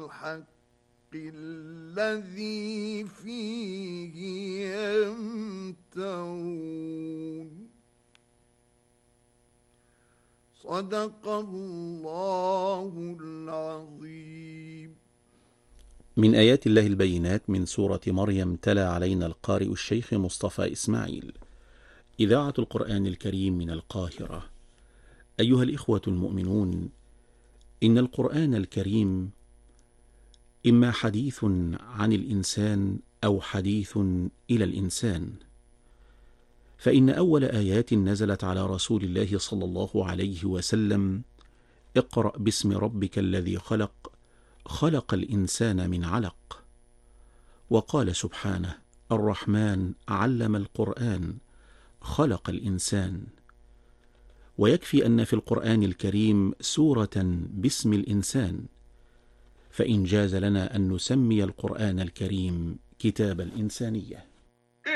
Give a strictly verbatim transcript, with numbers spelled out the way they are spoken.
الحق الذي فيه يمترون. صدق الله العظيم. من آيات الله البينات من سورة مريم تلا علينا القارئ الشيخ مصطفى إسماعيل. إذاعة القرآن الكريم من القاهرة. أيها الإخوة المؤمنون، إن القرآن الكريم إما حديث عن الإنسان أو حديث إلى الإنسان، فإن أول آيات نزلت على رسول الله صلى الله عليه وسلم اقرأ باسم ربك الذي خلق خلق الإنسان من علق. وقال سبحانه الرحمن علم القرآن خلق الإنسان. ويكفي أن في القرآن الكريم سورة باسم الإنسان، فإن جاز لنا أن نسمي القرآن الكريم كتاب الإنسانية.